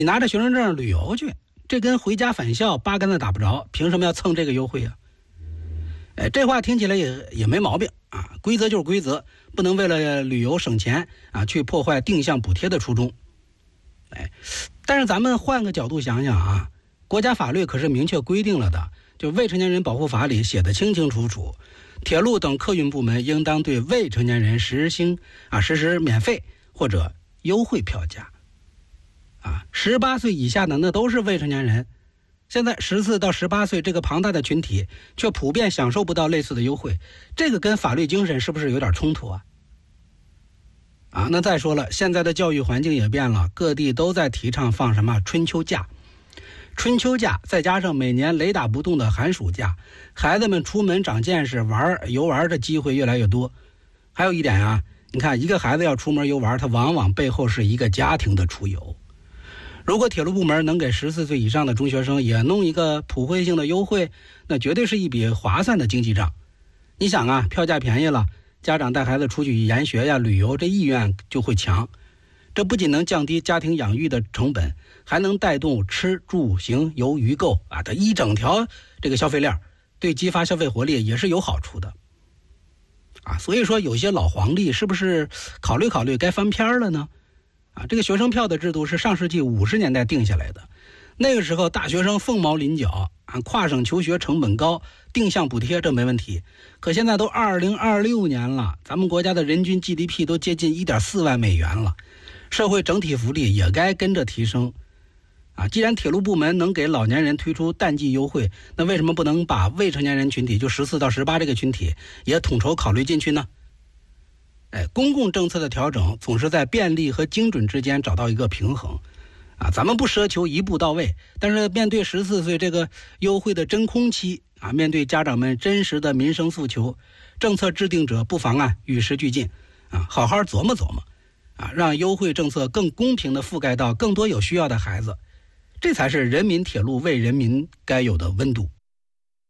你拿着学生证旅游去，这跟回家返校八竿子打不着，凭什么要蹭这个优惠啊？这话听起来也没毛病啊，规则就是规则，不能为了旅游省钱啊去破坏定向补贴的初衷。但是咱们换个角度想想啊，国家法律可是明确规定了的，就未成年人保护法里写的清清楚楚，铁路等客运部门应当对未成年人实施免费或者优惠票价。18岁以下的那都是未成年人，现在14到18岁这个庞大的群体却普遍享受不到类似的优惠，这个跟法律精神是不是有点冲突啊？那再说了，现在的教育环境也变了，各地都在提倡放什么春秋假，春秋假再加上每年雷打不动的寒暑假，孩子们出门长见识游玩的机会越来越多。还有一点啊，你看一个孩子要出门游玩，他往往背后是一个家庭的出游。如果铁路部门能给14岁以上的中学生也弄一个普惠性的优惠，那绝对是一笔划算的经济账。你想啊，票价便宜了，家长带孩子出去研学呀、旅游，这意愿就会强。这不仅能降低家庭养育的成本，还能带动吃住行游娱购它一整条这个消费链，对激发消费活力也是有好处的。所以说有些老皇帝是不是考虑该翻篇了呢？这个学生票的制度是上世纪50年代定下来的，那个时候大学生凤毛麟角，跨省求学成本高，定向补贴这没问题。可现在都2026年了，咱们国家的人均 GDP 都接近1.4万美元了，社会整体福利也该跟着提升。既然铁路部门能给老年人推出淡季优惠，那为什么不能把未成年人群体，就14到18这个群体也统筹考虑进去呢？公共政策的调整总是在便利和精准之间找到一个平衡。咱们不奢求一步到位，但是面对14岁这个优惠的真空期面对家长们真实的民生诉求，政策制定者不妨与时俱进好好琢磨琢磨让优惠政策更公平地覆盖到更多有需要的孩子，这才是人民铁路为人民该有的温度。